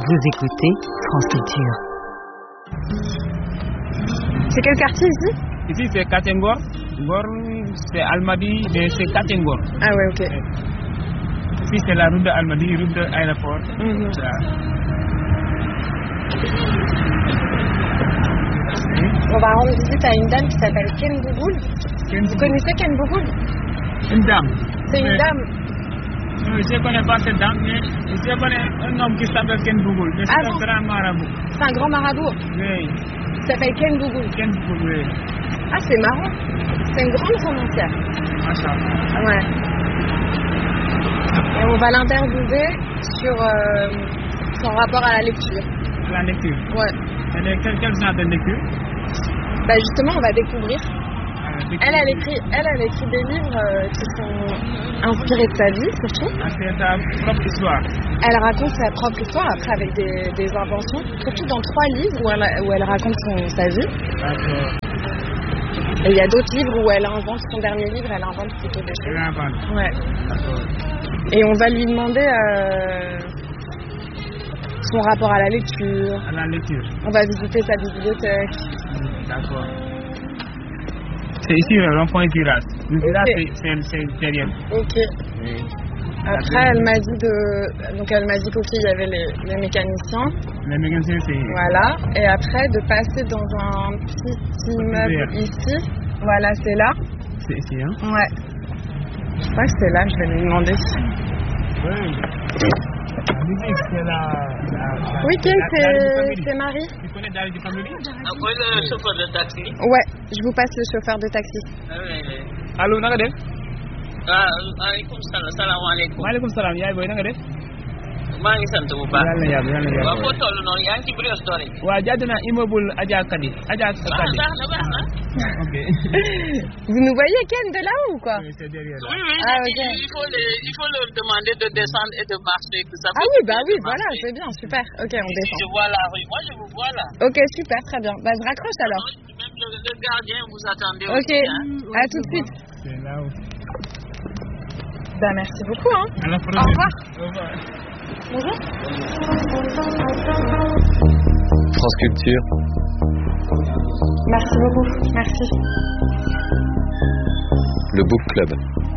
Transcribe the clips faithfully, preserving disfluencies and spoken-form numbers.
Vous écoutez France Culture. C'est quel quartier ici? Ici c'est Katengor. Ngor c'est Almadi, mais c'est Katengor. Ah ouais, ok. Ici c'est la route de Almadi, route de l'aéroport. Mm-hmm. On va rendre visite à une dame qui s'appelle Ken Bouboul. Ken Vous connaissez Ken Bouboul? Une dame. C'est une mais... dame. Je ne connais pas cette dame, mais je connais un homme qui s'appelle Ken Bouboul. C'est ah un bon? grand marabout. C'est un grand marabout? Oui. Il s'appelle Ken Bouboul. Ken Bouboul, oui. Ah, c'est marrant. C'est une grande romancière. Machallah. Ouais. Et on va l'interviewer sur euh, son rapport à la lecture. À la lecture? Ouais. Elle est quel, quel genre de lecture? Bah justement, on va découvrir. Ah, Elle, elle écrit, elle, elle écrit des livres euh, qui sont inspirés de sa vie, surtout. Ah, c'est sa propre histoire. Elle raconte sa propre histoire, après avec des, des inventions, surtout dans trois livres où elle, où elle raconte son, sa vie. D'accord. Et il y a d'autres livres où elle invente, son dernier livre, elle invente plutôt des choses. Elle invente. Ouais. D'accord. Et on va lui demander euh, son rapport à la lecture. À la lecture. On va visiter sa bibliothèque. D'accord. C'est ici le rond-point Giras. Le Giras, Okay. c'est, c'est derrière. Ok. Oui. Après, elle m'a dit de, donc elle m'a dit qu'ok, il y avait les, les mécaniciens. Les mécaniciens, c'est. Voilà. Et après, de passer dans un petit immeuble ici. Voilà, c'est là. C'est ici, hein? Ouais. Je crois que c'est là. Je vais lui demander. Oui. La musique, c'est la. la oui, Ken, c'est, c'est Marie. Tu connais Dari du Family? Après le chauffeur de taxi. Ouais. Je vous passe le chauffeur de taxi. Ah oui, oui. Allô, naka def? ah aleykum salaam salaamaaleykum. Maaleykum salaam yaay booy nanga def? maa ngi sant bu baax. yàlla na yàlla yàlla na yàlla. waaw foo toll noonu yaa ngi ci Brioche Dorée. waaw jàdd naa immeuble Adja Kadi. Adja Kadi. baax na baax na. Ok. Vous nous voyez Ken de là ou quoi? Oui, c'est derrière là. Oui, oui, ah, il, okay. il, faut les, il faut leur demander de descendre et de marcher. Que ça ah oui, bah oui, voilà, c'est bien, super. Ok, on et descend. je vois la rue, moi je vous vois là. Ok, super, très bien. Bah je raccroche alors. Même le, le gardien vous attendez ok, aussi. Ok, hein. À tout de suite. C'est là où. Bah merci beaucoup, hein. À la prochaine. Au revoir. Au revoir. Bonjour. France Culture. Merci beaucoup, merci. Le Book Club.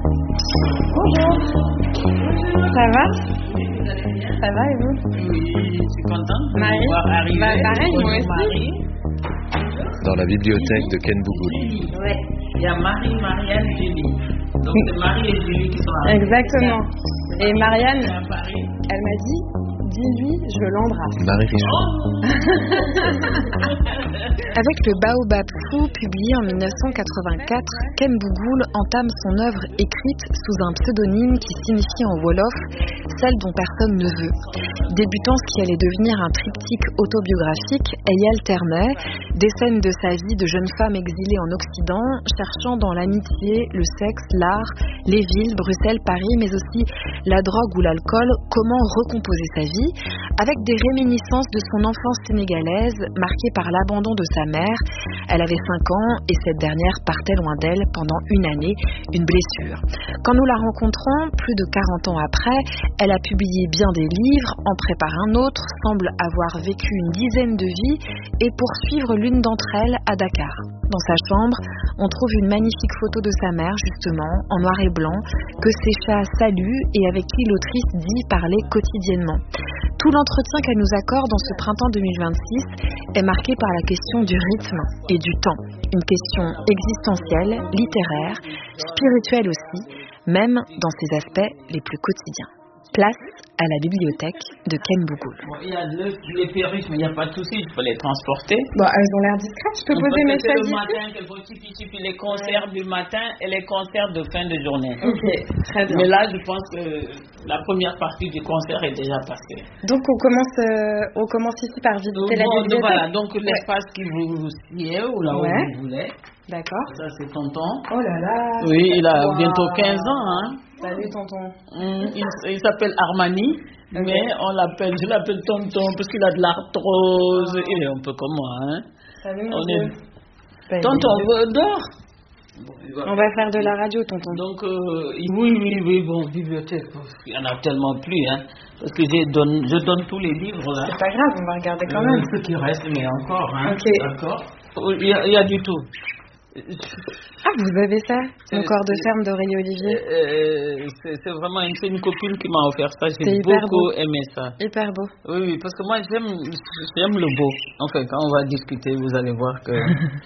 Bonjour. Ça va? Ça va et vous? Oui, je suis contente de Marie. vous voir arriver. Bah pareil, moi aussi. Marie. Dans la bibliothèque de Ken Bouboul. Oui, il y a Marie, Marianne, Julie. Donc c'est Marie et Julie qui sont arrivées. Exactement. Et Marianne, À Paris. elle m'a dit, dis-lui, je l'embrasse. Marie Richard. Avec le Baobab fou, publié en mille neuf cent quatre-vingt-quatre, Ken Bouboul entame son œuvre écrite sous un pseudonyme qui signifie en wolof celle dont personne ne veut. Débutant ce qui allait devenir un triptyque autobiographique, elle y alternait des scènes de sa vie de jeune femme exilée en Occident, cherchant dans l'amitié, le sexe, l'art, les villes, Bruxelles, Paris, mais aussi la drogue ou l'alcool, comment recomposer sa vie, avec des réminiscences de son enfance sénégalaise, marquée par l'abandon de sa mère. Elle avait cinq ans et cette dernière partait loin d'elle pendant une année, une blessure. Quand nous la rencontrons, plus de quarante ans après, elle a publié bien des livres, en prépare un autre, semble avoir vécu une dizaine de vies et poursuivre l'une d'entre elles à Dakar. Dans sa chambre, on trouve une magnifique photo de sa mère, justement, en noir et blanc, que ses chats saluent et avec qui l'autrice dit parler quotidiennement. Tout l'entretien qu'elle nous accorde dans ce printemps deux mille vingt-six est marqué par la question du rythme et du temps. Une question existentielle, littéraire, spirituelle aussi, même dans ses aspects les plus quotidiens. Place à la bibliothèque de Ken Bouboul. Bon, il y a le, les perruques, mais il n'y a pas de souci, il faut les transporter. Bon, elles ont l'air discrètes, je peux On poser peut mes faire chaises le ici? matin, qu'il faut chipi chipi les concerts du matin et les concerts de fin de journée. Ok, très bien. Mais là, je pense que la première partie du concert est déjà passée. Donc on commence, euh, on commence ici par visiter Donc, la bon, bibliothèque. voilà, donc l'espace qui vous y est ou là où Ouais. vous voulez. D'accord. Ça, c'est tonton. Oh là là. Oui, il a Wow. bientôt quinze ans. Hein. Salut tonton. Hum, il il s'appelle Armani, Ok. mais on l'appelle, je l'appelle tonton parce qu'il a de l'arthrose. Il est un peu comme moi. Hein. Salut mon On Dieu. est... Salut. Tonton, va- dors. Bon, il va- On va faire de la radio tonton. Donc, euh, oui, oui, oui, bon, bibliothèque, il y en a tellement plus. Hein. Parce que je donne, je donne tous les livres là. C'est pas grave, on va regarder quand Euh, même. ce qui reste, mais encore, hein. Ok. D'accord. Il y, a, il y a du tout. Ah, vous avez ça, Mon Euh, corps de c'est- ferme d'Aurélie Olivier. Euh, c'est, c'est vraiment une, c'est une copine qui m'a offert ça. C'est J'ai hyper beaucoup beau. aimé ça. Hyper beau. Oui, oui, parce que moi j'aime, j'aime le beau. Enfin, quand on va discuter, vous allez voir que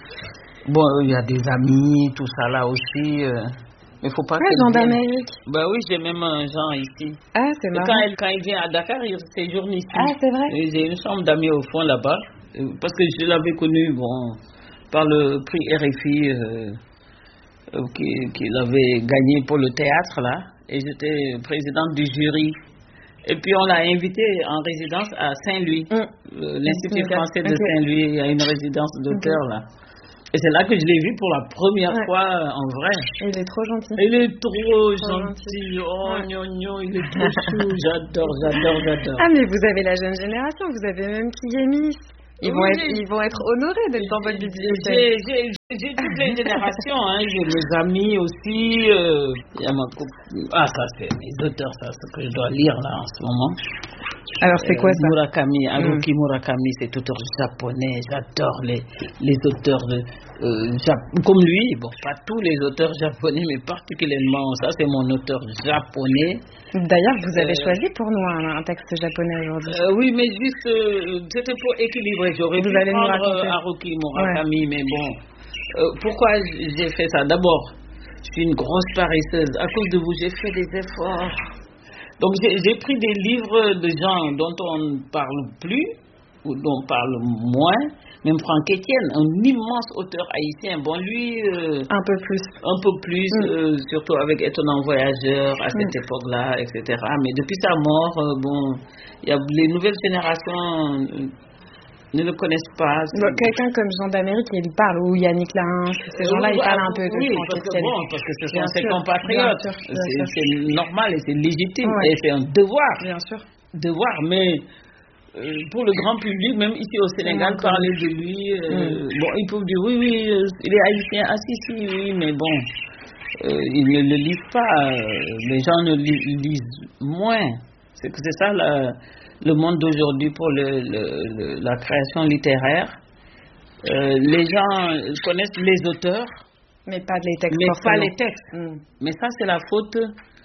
bon, il y a des amis, tout ça là aussi. Euh, mais faut pas. Ah, qu'elle Jean vienne. d'Amérique. Bah oui, j'ai même un Jean ici. Ah, c'est Et marrant. quand, elle, quand il vient à Dakar, il séjourne ici. Ah, c'est vrai. Et j'ai une chambre d'amis au fond là-bas, euh, parce que je l'avais connu, bon, par le prix R F I euh, euh, qui- qu'il avait gagné pour le théâtre là, et j'étais présidente du jury. Et puis on l'a invité en résidence à Saint-Louis, Mm. euh, l'Institut Ok. français de Ok. Saint-Louis. Il y a une résidence d'auteur là. Et c'est là que je l'ai vu pour la première Ouais. fois euh, en vrai. Il est trop gentil. Il est trop Trop gentil. Oh, Ouais. gnon, il est trop chou. J'adore, j'adore, j'adore. Ah, mais vous avez la jeune génération, vous avez même Kiyemis. Ils, vont Oui. être, ils vont être honorés d'être dans votre bibliothèque. J'ai, j'ai, j'ai toutes les générations, hein. J'ai mes amis aussi. euh, Il y a ma coupe- Ah, ça, c'est les auteurs, ça, ce que je dois lire là en ce moment. Alors, c'est quoi ça? Murakami, Haruki Murakami, c'est auteur japonais. J'adore les, les auteurs de, euh, Jap- comme lui. Bon, pas tous les auteurs japonais, mais particulièrement, ça, c'est mon auteur japonais. D'ailleurs, vous avez Euh, choisi pour nous un, un texte japonais aujourd'hui. Euh, oui, mais juste, euh, c'était pour équilibrer. J'aurais Vous pu allez nous prendre raconter. euh, Haruki Murakami, mais bon. Euh, pourquoi j'ai fait ça? D'abord, je suis une grosse paresseuse. À cause de vous, j'ai fait des efforts. Donc, j'ai j'ai pris des livres de gens dont on ne parle plus, ou dont on parle moins. Même Franck Etienne, un immense auteur haïtien. Bon, lui... euh, Un peu plus. un peu plus, Mm. euh, surtout avec Étonnant Voyageur à cette Mm. époque-là, et cetera. Mais depuis sa mort, euh, bon, il y a les nouvelles générations euh, ne le connaissent pas. Bon, quelqu'un comme Jean d'Amérique, il parle, ou Yannick Lahin, ces gens-là, ils Oui, parlent ah, un peu de oui, Franck parce que, Etienne. bon, parce que ce sont Bien ses sûr, compatriotes. bien sûr, bien C'est sûr. c'est normal et c'est légitime Ouais. et c'est un devoir. Bien sûr. Devoir, mais euh, pour le grand public, même ici au Sénégal, Mm. parler de lui, euh, bon, ils peuvent dire oui, oui, euh, il est haïtien, ah si, si, oui, mais bon, euh, ils ne le lisent pas, euh, les gens ne li- lisent moins. C'est que c'est ça la- le monde d'aujourd'hui pour le, le- le- la création littéraire. Euh, les gens connaissent les auteurs, Mais pas les textes mais forcément. pas les textes. Mm. Mais ça, c'est la faute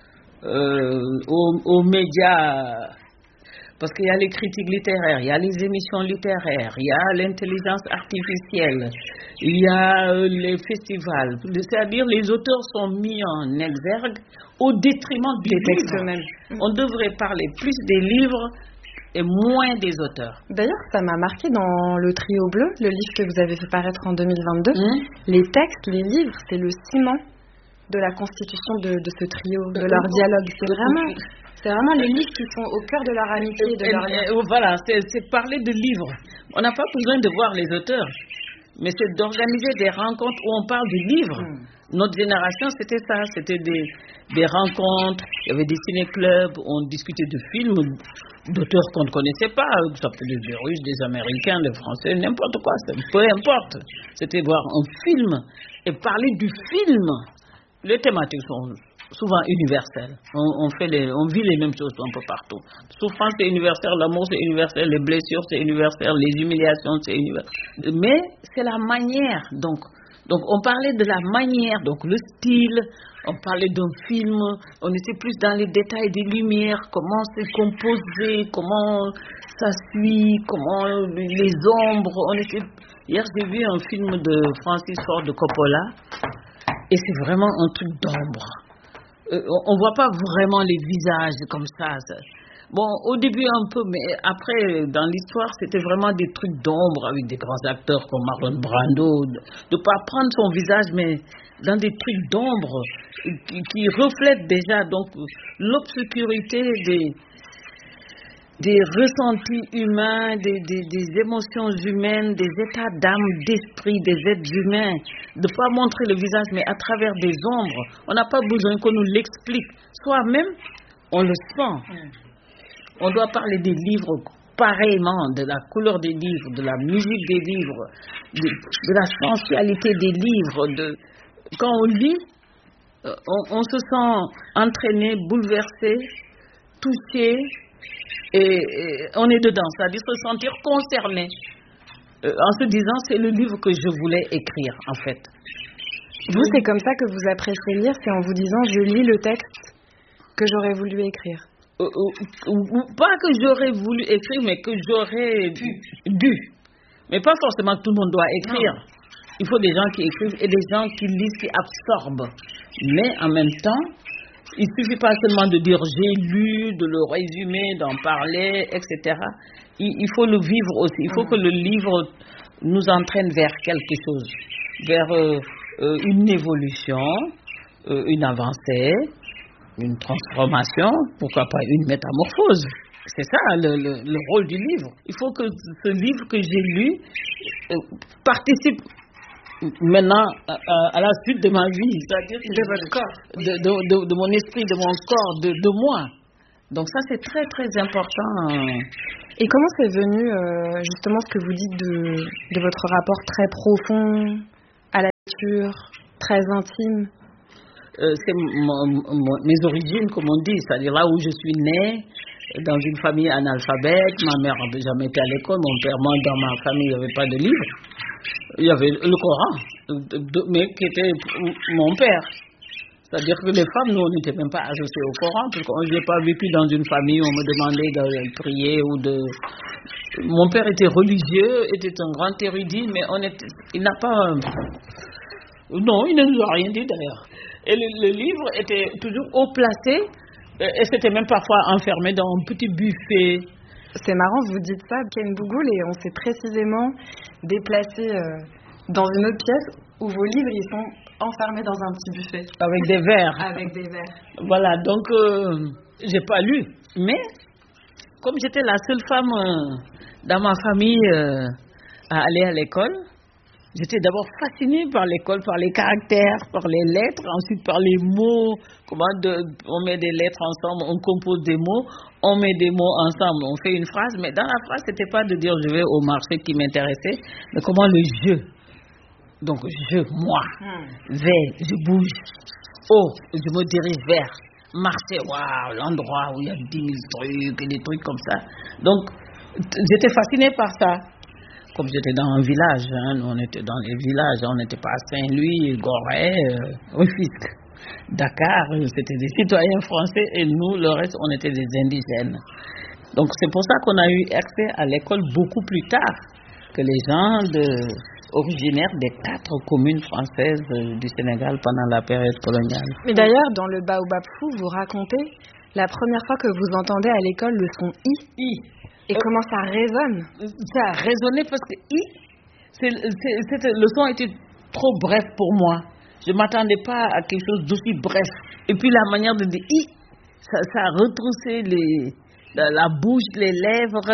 euh, aux, aux médias. Parce qu'il y a les critiques littéraires, il y a les émissions littéraires, il y a l'intelligence artificielle, il y a euh, les festivals. C'est-à-dire les auteurs sont mis en exergue au détriment du Des textes livre. eux-mêmes. On devrait parler plus des livres et moins des auteurs. D'ailleurs, ça m'a marqué dans Le Trio Bleu, le livre que vous avez fait paraître en deux mille vingt-deux. Hum. Les textes, les livres, c'est le ciment de la constitution de, de ce trio, de leur dialogue. C'est vraiment, c'est vraiment les livres qui sont au cœur de leur amitié, de Et- leur et- et voilà, c'est c'est parler de livres. On n'a pas besoin de voir les auteurs, mais c'est d'organiser des rencontres où on parle du livre. Mm. Notre génération, c'était ça, c'était des, des rencontres, il y avait des ciné-clubs, où on discutait de films d'auteurs qu'on ne connaissait pas, ça peut être des Russes, des Américains, des Français, n'importe quoi, c'est- peu importe. C'était voir un film et parler du film. Les thématiques sont souvent universelles. On, on, fait les, on vit les mêmes choses un peu partout. Souffrance, c'est universel, l'amour, c'est universel, les blessures, c'est universel, les humiliations, c'est universel. Mais c'est la manière. Donc, donc, on parlait de la manière, donc le style, on parlait d'un film, on était plus dans les détails des lumières, comment c'est composé, comment ça suit, comment les ombres. On était... Hier, j'ai vu un film de Francis Ford Coppola. Et c'est vraiment un truc d'ombre. Euh, on ne voit pas vraiment les visages comme ça, ça. Bon, au début un peu, mais après, dans l'histoire, c'était vraiment des trucs d'ombre avec des grands acteurs comme Marlon Brando. De ne pas prendre son visage, mais dans des trucs d'ombre qui, qui reflètent déjà donc l'obscurité des, des ressentis humains, des, des, des émotions humaines, des états d'âme, d'esprit des êtres humains, de ne pas montrer le visage, mais à travers des ombres. On n'a pas besoin qu'on nous l'explique. Soi-même, on le sent. On doit parler des livres pareillement, de la couleur des livres, de la musique des livres, de, de la sensualité des livres. De... Quand on lit, on, on se sent entraîné, bouleversé, touché, Et, et on est dedans, c'est-à-dire se sentir concerné. Euh, en se disant, c'est le livre que je voulais écrire, en fait. Vous, c'est comme ça que vous appréciez lire, c'est en vous disant, je lis le texte que j'aurais voulu écrire. Euh, euh, pas que j'aurais voulu écrire, mais que j'aurais dû. dû. Mais pas forcément que tout le monde doit écrire. Non. Il faut des gens qui écrivent et des gens qui lisent, qui absorbent. Mais en même temps, il ne suffit pas seulement de dire j'ai lu, de le résumer, d'en parler, et cetera. Il, il faut le vivre aussi. Il faut mmh. que le livre nous entraîne vers quelque chose, vers euh, euh, une évolution, euh, une avancée, une transformation, pourquoi pas une métamorphose. C'est ça le, le, le rôle du livre. Il faut que ce livre que j'ai lu euh, participe maintenant à, à, à la suite de ma vie, c'est-à-dire de votre corps, de, de, de, de mon esprit, de mon corps, de, de moi. Donc ça c'est très très important. Et comment c'est venu euh, justement ce que vous dites de, de votre rapport très profond à la lecture, très intime? euh, C'est mon, mon, mes origines, comme on dit, c'est-à-dire là où je suis née, dans une famille analphabète. Ma mère n'avait jamais été à l'école, mon père, moi dans ma famille il n'y avait pas de livre. Il y avait le Coran, mais qui était mon père. C'est-à-dire que les femmes, nous, on n'était même pas associés au Coran, parce que je n'ai pas vécu dans une famille où on me demandait de prier ou de... Mon père était religieux, était un grand érudit, mais on était... il n'a pas... Non, il ne nous a rien dit d'ailleurs. Et le, le livre était toujours haut placé, et c'était même parfois enfermé dans un petit buffet. C'est marrant, vous dites ça, Ken Bougoul, et on s'est précisément déplacé euh, dans une autre pièce où vos livres, ils sont enfermés dans un petit buffet. Avec des verres. Avec des verres. Voilà, donc, euh, j'ai pas lu. Mais, comme j'étais la seule femme euh, dans ma famille euh, à aller à l'école, j'étais d'abord fascinée par l'école, par les caractères, par les lettres, ensuite par les mots. Comment de, on met des lettres ensemble, on compose des mots, on met des mots ensemble, on fait une phrase. Mais dans la phrase, c'était pas de dire je vais au marché qui m'intéressait, mais comment le je. Donc je, moi, hmm. vais, je bouge. Oh, je me dirige vers. Marché, waouh, l'endroit où il y a dix mille trucs et des trucs comme ça. Donc, j'étais fascinée par ça. Comme j'étais dans un village, hein, on était dans les villages, on n'était pas à Saint-Louis, Gorée, euh, Rufisque, Dakar, c'était des citoyens français et nous, le reste, on était des indigènes. Donc c'est pour ça qu'on a eu accès à l'école beaucoup plus tard que les gens de, originaires des quatre communes françaises du Sénégal pendant la période coloniale. Mais d'ailleurs, dans le Baobab Fou, vous racontez la première fois que vous entendez à l'école le son I. I. Et euh, comment ça résonne? Ça a résonné parce que I, c'est, c'est, c'est, le son était trop bref pour moi. Je ne m'attendais pas à quelque chose d'aussi bref. Et puis la manière de dire I, ça, ça a retroussé les, la, la bouche, les lèvres.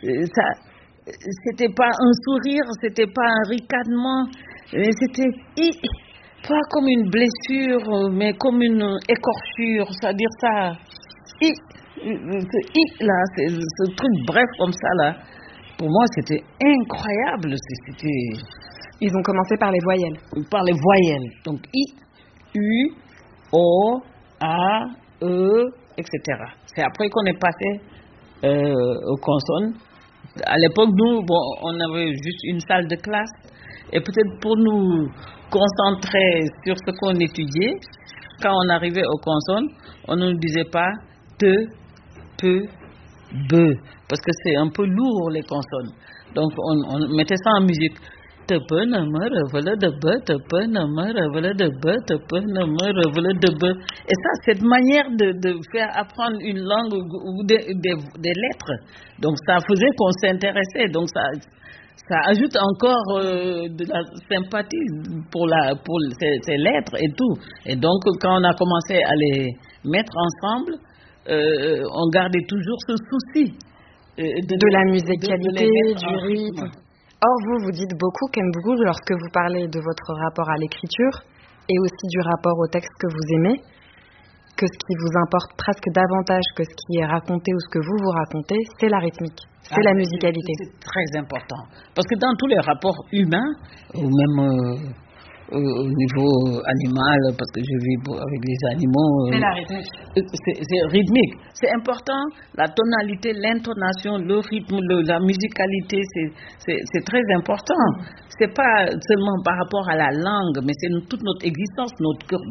Ça, c'était pas un sourire, c'était pas un ricanement, mais c'était I, pas comme une blessure, mais comme une écorchure. C'est-à-dire ça, I. Ce I là, c'est, ce truc bref comme ça là, pour moi c'était incroyable. C'était... Ils ont commencé par les voyelles. Par les voyelles. Donc I, U, O, A, E, et cetera. C'est après qu'on est passé euh, aux consonnes. À l'époque, nous, bon, on avait juste une salle de classe. Et peut-être pour nous concentrer sur ce qu'on étudiait, quand on arrivait aux consonnes, on ne nous disait pas te, peu, be, parce que c'est un peu lourd les consonnes. Donc on, on mettait ça en musique. Te peu ne me revele de be, te peu ne me revele de be, te peu ne me revele de be. Et ça, cette manière de, de faire apprendre une langue ou des, des, des lettres, donc ça faisait qu'on s'intéressait. Donc ça, ça ajoute encore euh, de la sympathie pour, la, pour ces, ces lettres et tout. Et donc quand on a commencé à les mettre ensemble, Euh, on gardait toujours ce souci euh, de, de la musicalité, de, de du rythme. Or, vous, vous dites beaucoup, Ken Bougoul, lorsque vous parlez de votre rapport à l'écriture et aussi du rapport au texte que vous aimez, que ce qui vous importe presque davantage que ce qui est raconté ou ce que vous vous racontez, c'est la rythmique, c'est ah, la musicalité. C'est, c'est très important. Parce que dans tous les rapports humains, ou même euh, euh, au niveau animal, parce que je vis avec les animaux. Euh, c'est la rythmique. C'est, c'est rythmique. C'est important, la tonalité, l'intonation, le rythme, le, la musicalité, c'est, c'est, c'est très important. C'est pas seulement par rapport à la langue, mais c'est toute notre existence, notre cœur,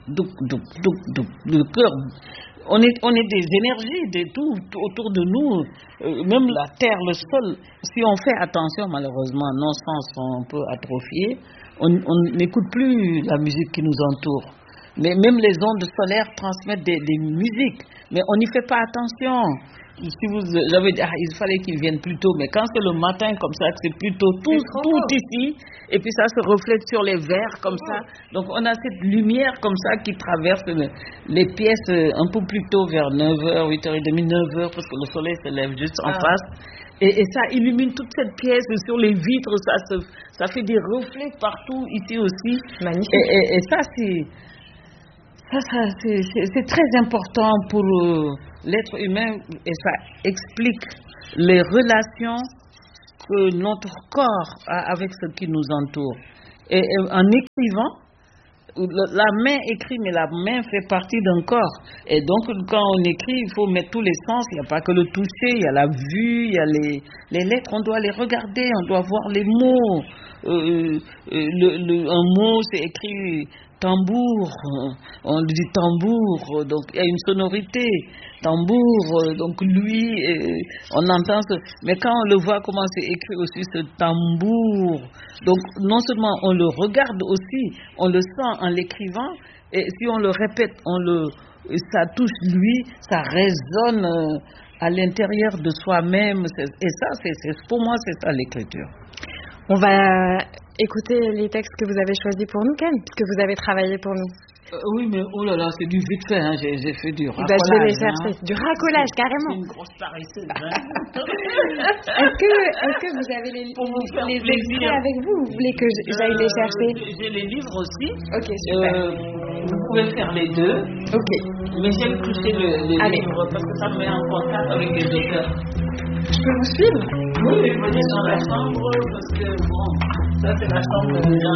le cœur. On est, on est des énergies, de tout, tout autour de nous, euh, même la terre, le sol. Si on fait attention, malheureusement, nos sens sont un peu atrophiés. On n'écoute plus la musique qui nous entoure. Mais même les ondes solaires transmettent des, des musiques, mais on n'y fait pas attention. Si vous, j'avais dit, ah, il fallait qu'ils viennent plus tôt, mais quand c'est le matin comme ça, c'est plutôt tout, tout ici, et puis ça se reflète sur les verres comme ça. Donc on a cette lumière comme ça qui traverse le, les pièces un peu plus tôt, vers neuf heures, huit heures trente, neuf heures, parce que le soleil se lève juste en ah. face. Et, et ça illumine toute cette pièce sur les vitres, ça, se, ça fait des reflets partout ici aussi. Magnifique. Et, et, et ça, c'est... Ça, ça, c'est, c'est, c'est très important pour euh, l'être humain et ça explique les relations que notre corps a avec ce qui nous entoure. Et, et en écrivant, la main écrit, mais la main fait partie d'un corps. Et donc, quand on écrit, il faut mettre tous les sens. Il n'y a pas que le toucher, il y a la vue, il y a les, les lettres. On doit les regarder, on doit voir les mots. Euh, le, le, un mot, c'est écrit tambour, on dit tambour, donc il y a une sonorité, tambour, donc lui, on entend ce, mais quand on le voit comment c'est écrit aussi ce tambour, donc non seulement on le regarde aussi, on le sent en l'écrivant, et si on le répète, on le, ça touche lui, ça résonne à l'intérieur de soi-même, et ça, c'est, c'est, pour moi, c'est ça l'écriture. On va écouter les textes que vous avez choisis pour nous, Ken, puisque vous avez travaillé pour nous. Euh, oui, mais oh là là, c'est du vite fait, hein. j'ai, j'ai fait du racolage. Bah, je vais les chercher, hein. Du racolage, carrément. C'est une grosse paresseuse. Hein. est-ce, que, est-ce que vous avez les, pour vous faire les plaisir extraits avec vous, vous voulez que j'aille euh, les chercher? J'ai les livres aussi. Ok, super. Euh, vous pouvez faire les deux. Ok. Mais j'aime toucher le, les Allez. livres parce que ça me met en contact avec les auteurs. Je peux vous suivre? Oui, mais venez dans la chambre parce que bon, ça c'est la chambre des gens